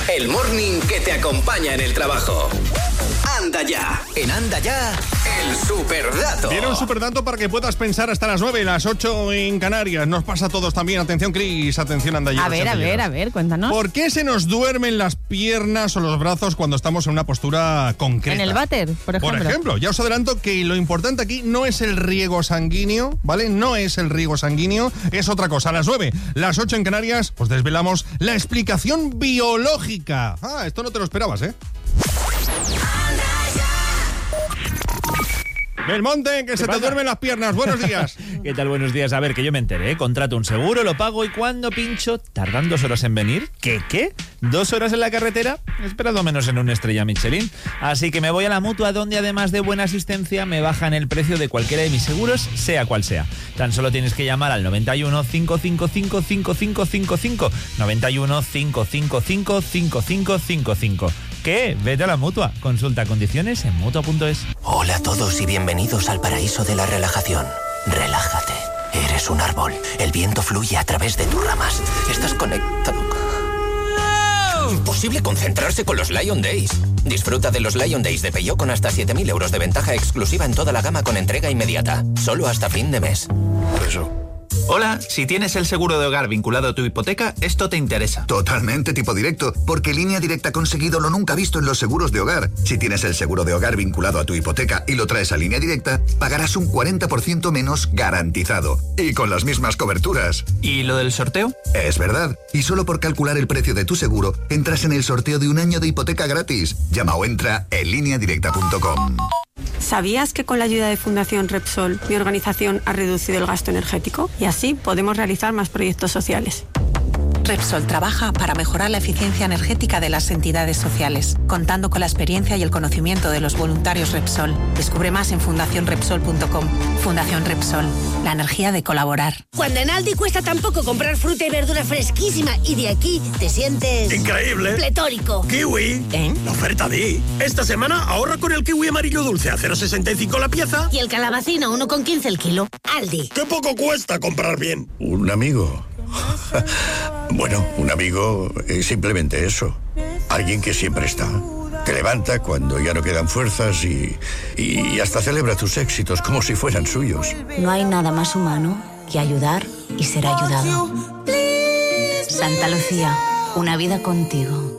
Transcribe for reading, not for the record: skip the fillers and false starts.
el morning que te acompaña en el trabajo. Anda ya. En Anda Ya, el superdato. Viene un superdato para que puedas pensar hasta las 9, las 8 en Canarias. Nos pasa a todos también. Atención, Cris. Atención, Anda Ya. A ver, cuéntanos. ¿Por qué se nos duermen las piernas o los brazos cuando estamos en una postura concreta? En el váter, por ejemplo. Por ejemplo, ya os adelanto que lo importante aquí no es el riego sanguíneo, ¿vale? No es el riego sanguíneo, es otra cosa. A las 9, las 8 en Canarias, os desvelamos la explicación biológica. Esto no te lo esperabas, ¿eh? Belmonte, que se te duermen las piernas. Buenos días. ¿Qué tal? Buenos días. A ver, que yo me enteré. Contrato un seguro, lo pago y cuando pincho, tardan 2 horas en venir. ¿Qué? ¿2 horas en la carretera? He esperado menos en una estrella Michelin. Así que me voy a la Mutua, donde además de buena asistencia me bajan el precio de cualquiera de mis seguros, sea cual sea. Tan solo tienes que llamar al 91 555 5555. 91 555 5555. ¿Qué? Vete a la Mutua. Consulta condiciones en Mutua.es. Hola a todos y bienvenidos al paraíso de la relajación. Relájate. Eres un árbol. El viento fluye a través de tus ramas. Estás conectado. Imposible concentrarse con los Lion Days. Disfruta de los Lion Days de Peugeot con hasta 7.000 euros de ventaja exclusiva en toda la gama con entrega inmediata. Solo hasta fin de mes. Eso. Hola, si tienes el seguro de hogar vinculado a tu hipoteca, esto te interesa. Totalmente tipo directo, porque Línea Directa ha conseguido lo nunca visto en los seguros de hogar. Si tienes el seguro de hogar vinculado a tu hipoteca y lo traes a Línea Directa, pagarás un 40% menos garantizado. Y con las mismas coberturas. ¿Y lo del sorteo? Es verdad. Y solo por calcular el precio de tu seguro, entras en el sorteo de un año de hipoteca gratis. Llama o entra en lineadirecta.com. ¿Sabías que con la ayuda de Fundación Repsol, mi organización ha reducido el gasto energético? Y así podemos realizar más proyectos sociales. Repsol trabaja para mejorar la eficiencia energética de las entidades sociales, contando con la experiencia y el conocimiento de los voluntarios Repsol. Descubre más en fundacionrepsol.com. Fundación Repsol, la energía de colaborar. Cuando en Aldi cuesta tan poco comprar fruta y verdura fresquísima y de aquí te sientes... ¡increíble! ¡Pletórico! ¡Kiwi! La oferta di. Esta semana ahorra con el kiwi amarillo dulce a 0,65 la pieza. Y el calabacín a 1,15 el kilo. Aldi. ¡Qué poco cuesta comprar bien! Un amigo... Bueno, un amigo es simplemente eso. Alguien que siempre está. Te levanta cuando ya no quedan fuerzas y hasta celebra tus éxitos como si fueran suyos. No hay nada más humano que ayudar y ser ayudado. Santa Lucía, una vida contigo.